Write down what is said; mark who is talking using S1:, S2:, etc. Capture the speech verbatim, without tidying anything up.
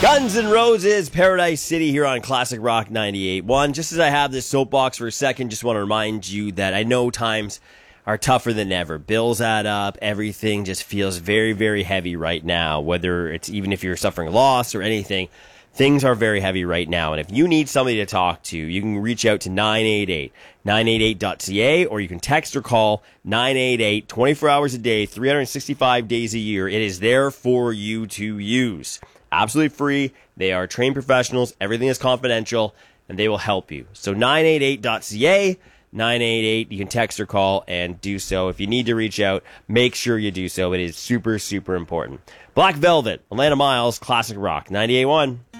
S1: Guns N' Roses, Paradise City here on Classic Rock ninety-eight point one. Just as I have this soapbox for a second, just want to remind you that I know times are tougher than ever. Bills add up. Everything just feels very, very heavy right now. Whether it's even if you're suffering loss or anything, things are very heavy right now. And if you need somebody to talk to, you can reach out to nine eight eight, nine eight eight dot c a or you can text or call nine eight eight, twenty-four hours a day, three hundred sixty-five days a year. It is there for you to use. Absolutely free. They are trained professionals. Everything is confidential, and they will help you. So nine eight eight dot c a, nine eight eight, you can text or call and do so. If you need to reach out, make sure you do so. It is super, super important. Black Velvet, Atlanta Miles, Classic Rock ninety-eight point one.